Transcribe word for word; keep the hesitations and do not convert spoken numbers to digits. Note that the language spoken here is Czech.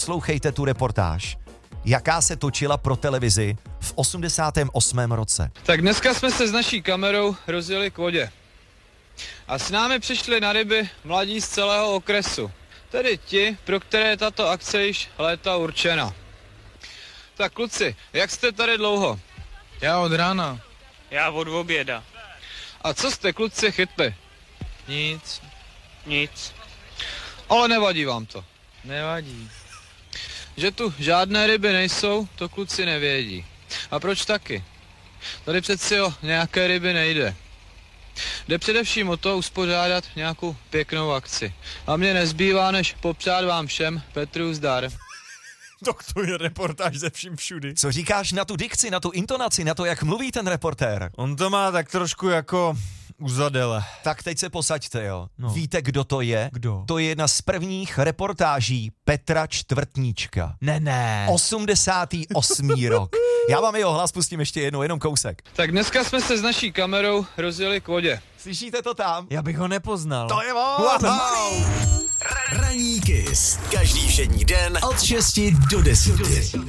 poslouchejte tu reportáž, jaká se točila pro televizi v osmdesátém osmém roce. Tak dneska jsme se s naší kamerou rozjeli k vodě. A s námi přišli na ryby mladí z celého okresu. Tedy ti, pro které je tato akce již léta určena. Tak kluci, jak jste tady dlouho? Já od rána. Já od oběda. A co jste kluci chytli? Nic. Nic. Ale nevadí vám to. Nevadí. Že tu žádné ryby nejsou, to kluci nevědí. A proč taky? Tady přeci o nějaké ryby nejde. Jde především o to uspořádat nějakou pěknou akci. A mně nezbývá, než popřát vám všem Petru zdar. Tak to je reportáž ze vším všudy. Co říkáš na tu dikci, na tu intonaci, na to, jak mluví ten reportér? On to má tak trošku jako uzadele. Tak teď se posaďte, jo. No. Víte, kdo to je? Kdo? To je jedna z prvních reportáží Petra Čtvrtníčka. Ne, ne. osmdesátý osmý rok. Já vám jeho hlas pustím ještě jednou, jenom kousek. Tak dneska jsme se s naší kamerou rozjeli k vodě. Slyšíte to tam? Já bych ho nepoznal. To je on! Ranní Kiss. Každý všední den od šesti do deseti.